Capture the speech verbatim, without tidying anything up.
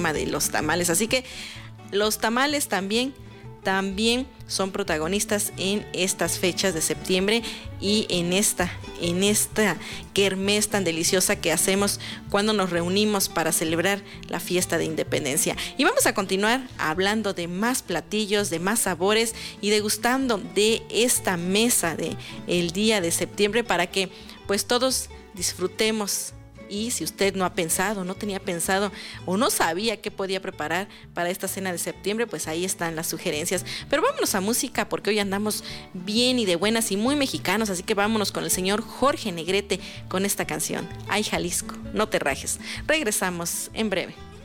tema de los tamales. Así que los tamales también, también son protagonistas en estas fechas de septiembre y en esta, en esta kermés tan deliciosa que hacemos cuando nos reunimos para celebrar la fiesta de independencia. Y vamos a continuar hablando de más platillos, de más sabores y degustando de esta mesa de el día de septiembre para que pues todos disfrutemos. Y si usted no ha pensado, no tenía pensado o no sabía qué podía preparar para esta cena de septiembre, pues ahí están las sugerencias. Pero vámonos a música porque hoy andamos bien y de buenas y muy mexicanos, así que vámonos con el señor Jorge Negrete con esta canción, Ay Jalisco, no te rajes. Regresamos en breve.